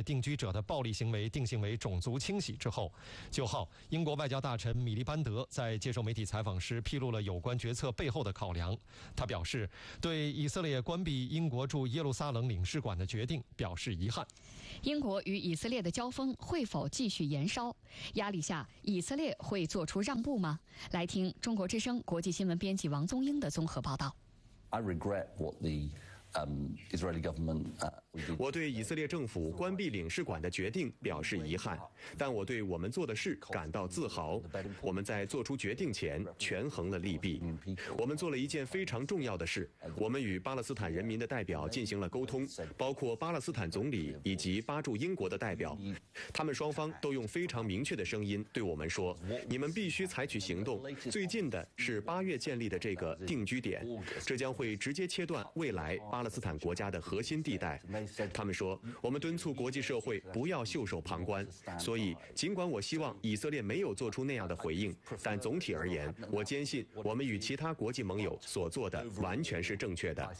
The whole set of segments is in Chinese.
定居者的暴力行为定性为种族清洗之后，9号，英国外交大臣米利班德在接受媒体采访时披露了有关决策背后的考量。他表示，对以色列关闭英国驻耶路撒冷领事馆的决定表示遗憾。 英国与以色列的交锋会否继续延烧？压力下，以色列会做出让步吗？来听中国之声国际新闻编辑王宗英的综合报道。 I regret what the Israeli government 我对以色列政府关闭领事馆的决定表示遗憾，但我对我们做的事感到自豪。我们在做出决定前权衡了利弊。我们做了一件非常重要的事，我们与巴勒斯坦人民的代表进行了沟通，包括巴勒斯坦总理以及巴驻英国的代表。他们双方都用非常明确的声音对我们说，你们必须采取行动。最近的是8月建立的这个定居点，这将会直接切断未来巴勒斯坦国家的核心地带。他们说，我们敦促国际社会不要袖手旁观。所以，尽管我希望以色列没有做出那样的回应，但总体而言，我坚信我们与其他国际盟友所做的完全是正确的。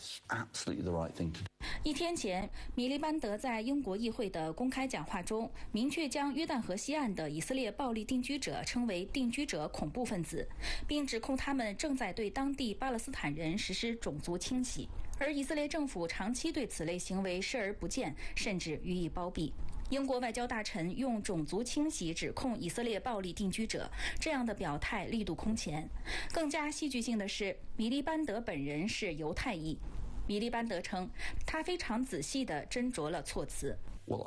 1天前，米利班德在英国议会的公开讲话中，明确将约旦河西岸的以色列暴力定居者称为定居者恐怖分子，并指控他们正在对当地巴勒斯坦人实施种族清洗。而以色列政府长期对此类行为视而不见，甚至予以包庇。英国外交大臣用种族清洗指控以色列暴力定居者，这样的表态力度空前。更加戏剧性的是，米利班德本人是犹太裔。米利班德称，他非常仔细地斟酌了措辞。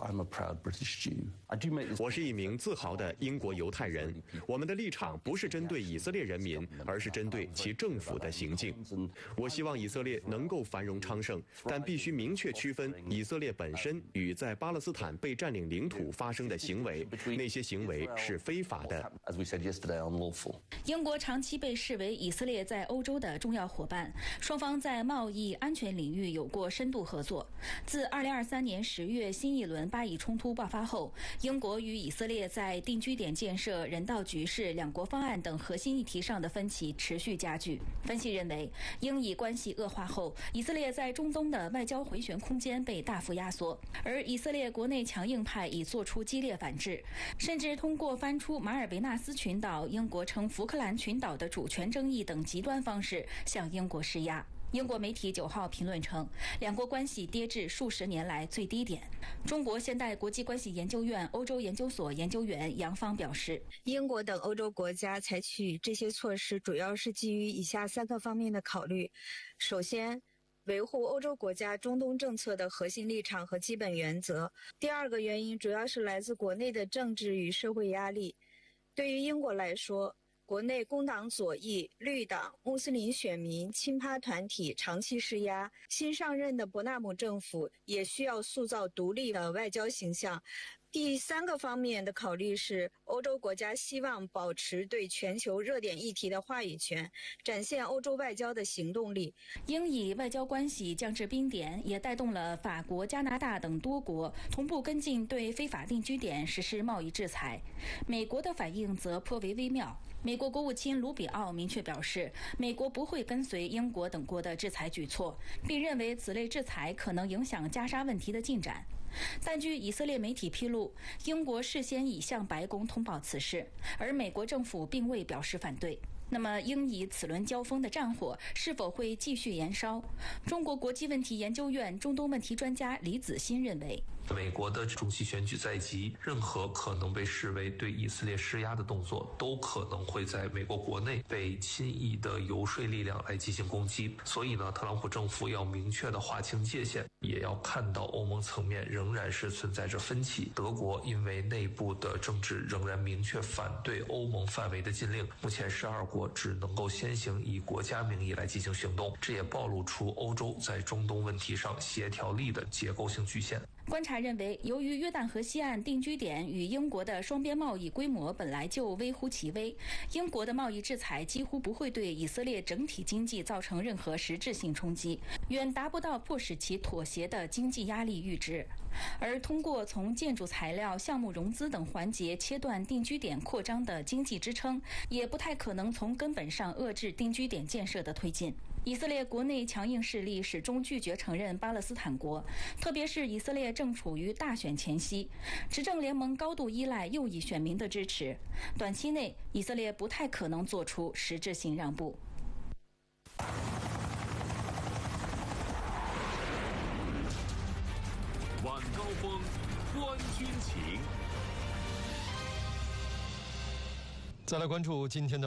我是一名自豪的英国犹太人。我们的立场不是针对以色列人民，而是针对其政府的行径。我希望以色列能够繁荣昌盛，但必须明确区分以色列本身与在巴勒斯坦被占领领土发生的行为，那些行为是非法的。 英国长期被视为以色列在欧洲的重要伙伴，双方在贸易、安全领域有过深度合作。自2023年10月新一轮巴以冲突爆发后，英国与以色列在定居点建设、人道局势、两国方案等核心议题上的分歧持续加剧。分析认为，英以关系恶化后，以色列在中东的外交回旋空间被大幅压缩，而以色列国内强硬派已做出激烈反制，甚至通过翻出马尔维纳斯群岛、英国称福克兰群岛的主权争议等极端方式向英国施压。英国媒体9号评论称，两国关系跌至数十年来最低点。中国现代国际关系研究院欧洲研究所研究员杨芳表示， 英国等欧洲国家采取这些措施主要是基于以下3个方面的考虑。首先，维护欧洲国家中东政策的核心立场和基本原则。第二个原因主要是来自国内的政治与社会压力。对于英国来说，国内工党左翼、绿党、穆斯林选民、亲巴团体长期施压，新上任的伯纳姆政府也需要塑造独立的外交形象。第3个方面的考虑是，欧洲国家希望保持对全球热点议题的话语权，展现欧洲外交的行动力。 英以外交关系降至冰点，也带动了法国、加拿大等多国同步跟进对非法定居点实施贸易制裁。美国的反应则颇为微妙。美国国务卿卢比奥明确表示，美国不会跟随英国等国的制裁举措，并认为此类制裁可能影响加沙问题的进展。但据以色列媒体披露，英国事先已向白宫通报此事，而美国政府并未表示反对。那么，英以此轮交锋的战火是否会继续延烧？中国国际问题研究院中东问题专家李子欣认为， 美国的中期选举在即，任何可能被视为对以色列施压的动作，都可能会在美国国内被亲以的游说力量来进行攻击。所以呢，特朗普政府要明确的划清界限，也要看到欧盟层面仍然是存在着分歧。德国因为内部的政治仍然明确反对欧盟范围的禁令，目前12国只能够先行以国家名义来进行行动，这也暴露出欧洲在中东问题上协调力的结构性局限。 观察认为，由于约旦河西岸定居点与英国的双边贸易规模本来就微乎其微，英国的贸易制裁几乎不会对以色列整体经济造成任何实质性冲击，远达不到迫使其妥协的经济压力阈值。而通过从建筑材料、项目融资等环节切断定居点扩张的经济支撑，也不太可能从根本上遏制定居点建设的推进。 以色列国内强硬势力始终拒绝承认巴勒斯坦国，特别是以色列正处于大选前夕，执政联盟高度依赖右翼选民的支持，短期内以色列不太可能做出实质性让步。 晚高峰，观军情。 再来关注今天的